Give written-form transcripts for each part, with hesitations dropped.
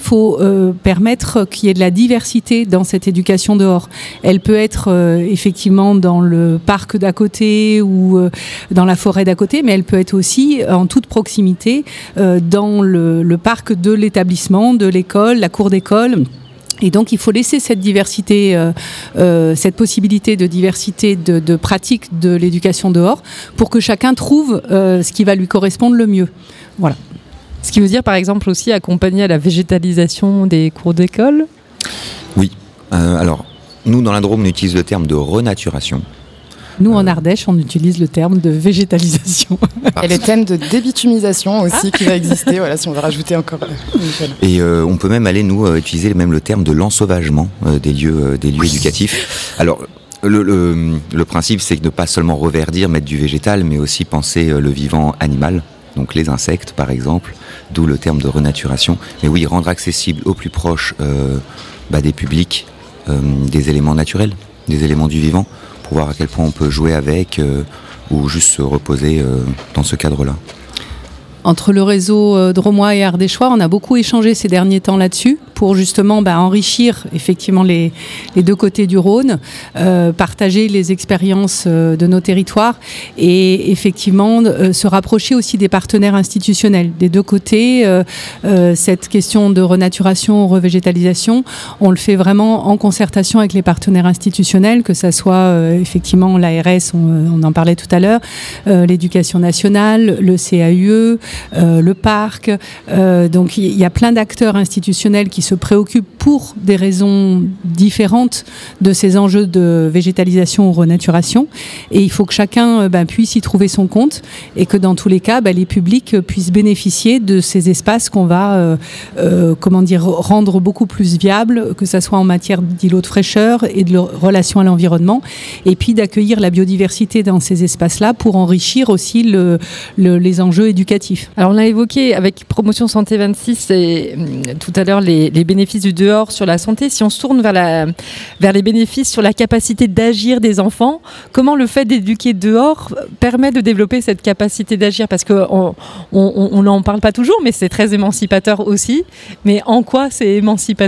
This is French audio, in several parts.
faut permettre qu'il y ait de la diversité dans cette éducation dehors. Elle peut être effectivement dans le parc d'à côté ou dans la forêt d'à côté, mais elle peut être aussi en toute proximité dans le parc de l'établissement, de l'école, la cour d'école. Et donc, il faut laisser cette diversité, cette possibilité de diversité de pratiques de l'éducation dehors pour que chacun trouve ce qui va lui correspondre le mieux. Voilà. Ce qui veut dire, par exemple, aussi accompagner à la végétalisation des cours d'école ? Oui. Alors, nous, dans la Drôme, on utilise le terme de renaturation. Nous, en Ardèche, on utilise le terme de végétalisation. Et le thème de débitumisation aussi qui va exister, voilà, si on veut rajouter encore. Et on peut même aller, nous, utiliser même le terme de l'ensauvagement des lieux éducatifs. Alors, le principe, c'est de ne pas seulement reverdir, mettre du végétal, mais aussi penser le vivant animal, donc les insectes, par exemple, d'où le terme de renaturation. Mais oui, rendre accessible au plus proche des publics des éléments naturels, des éléments du vivant, pour voir à quel point on peut jouer avec ou juste se reposer dans ce cadre-là. Entre le réseau drômois et ardéchois, on a beaucoup échangé ces derniers temps là-dessus pour justement enrichir effectivement les deux côtés du Rhône, partager les expériences de nos territoires et effectivement se rapprocher aussi des partenaires institutionnels. Des deux côtés, cette question de renaturation, revégétalisation, on le fait vraiment en concertation avec les partenaires institutionnels, que ça soit effectivement l'ARS, on en parlait tout à l'heure, l'éducation nationale, le CAUE, le parc. Donc il y a plein d'acteurs institutionnels qui se préoccupent pour des raisons différentes de ces enjeux de végétalisation ou renaturation. Et il faut que chacun puisse y trouver son compte et que dans tous les cas, les publics puissent bénéficier de ces espaces qu'on va rendre beaucoup plus viables, que ce soit en matière d'îlots de fraîcheur et de relation à l'environnement, et puis d'accueillir la biodiversité dans ces espaces-là pour enrichir aussi les enjeux éducatifs. Alors on l'a évoqué avec Promotion Santé 26 et tout à l'heure les bénéfices du dehors sur la santé. Si on se tourne vers les bénéfices sur la capacité d'agir des enfants, comment le fait d'éduquer dehors permet de développer cette capacité d'agir ? Parce qu'on n'en parle pas toujours, mais c'est très émancipateur aussi. Mais en quoi c'est émancipateur ?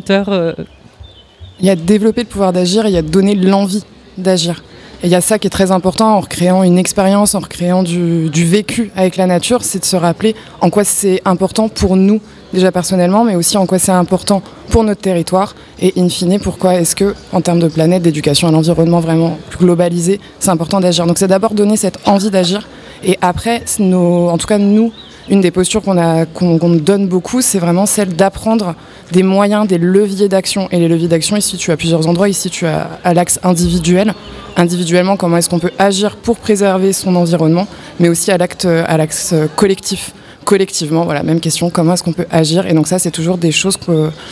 Il y a développer le pouvoir d'agir et il y a donner l'envie d'agir. Et il y a ça qui est très important en recréant une expérience, en recréant du vécu avec la nature, c'est de se rappeler en quoi c'est important pour nous, déjà personnellement, mais aussi en quoi c'est important pour notre territoire. Et in fine, pourquoi est-ce que, en termes de planète, d'éducation à l'environnement vraiment plus globalisé, c'est important d'agir. Donc c'est d'abord donner cette envie d'agir. Et après, en tout cas nous, une des postures qu'on donne beaucoup, c'est vraiment celle d'apprendre des moyens, des leviers d'action. Et les leviers d'action, ici, tu as plusieurs endroits. Ici, tu as à l'axe individuel. Individuellement, comment est-ce qu'on peut agir pour préserver son environnement, mais aussi à l'axe collectif. Collectivement, voilà, même question, comment est-ce qu'on peut agir ? Et donc ça, c'est toujours des choses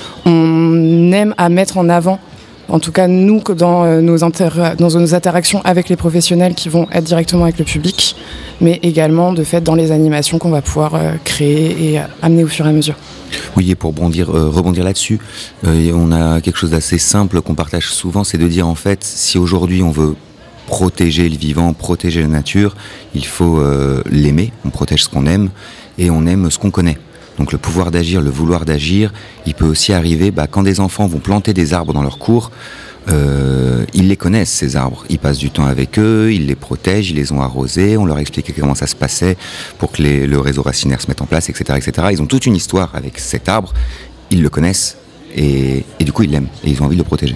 qu'on aime à mettre en avant. En tout cas, nous, dans nos interactions avec les professionnels qui vont être directement avec le public, mais également, de fait, dans les animations qu'on va pouvoir créer et amener au fur et à mesure. Oui, et pour rebondir là-dessus, on a quelque chose d'assez simple qu'on partage souvent, c'est de dire, en fait, si aujourd'hui on veut protéger le vivant, protéger la nature, il faut l'aimer, on protège ce qu'on aime, et on aime ce qu'on connaît. Donc le pouvoir d'agir, le vouloir d'agir, il peut aussi arriver quand des enfants vont planter des arbres dans leur cours, ils les connaissent ces arbres, ils passent du temps avec eux, ils les protègent, ils les ont arrosés, on leur explique comment ça se passait pour que le réseau racinaire se mette en place, etc., etc. Ils ont toute une histoire avec cet arbre, ils le connaissent et du coup ils l'aiment et ils ont envie de le protéger.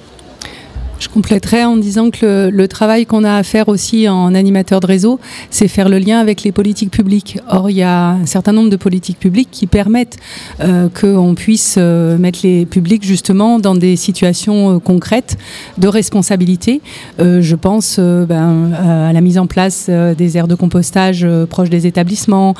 Je compléterais en disant que le travail qu'on a à faire aussi en animateur de réseau, c'est faire le lien avec les politiques publiques. Or, il y a un certain nombre de politiques publiques qui permettent qu'on puisse mettre les publics justement dans des situations concrètes de responsabilité. Je pense à la mise en place des aires de compostage proches des établissements,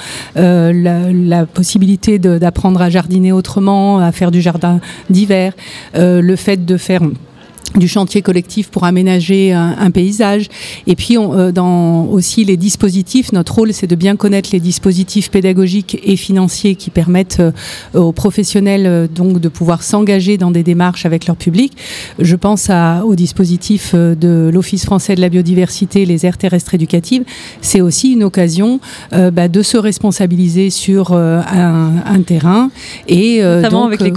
la possibilité d'apprendre à jardiner autrement, à faire du jardin d'hiver, le fait de faire du chantier collectif pour aménager un paysage. Et puis, dans aussi les dispositifs, notre rôle, c'est de bien connaître les dispositifs pédagogiques et financiers qui permettent aux professionnels donc de pouvoir s'engager dans des démarches avec leur public. Je pense au dispositif de l'Office français de la biodiversité, les aires terrestres éducatives. C'est aussi une occasion de se responsabiliser sur un terrain. Et notamment avec les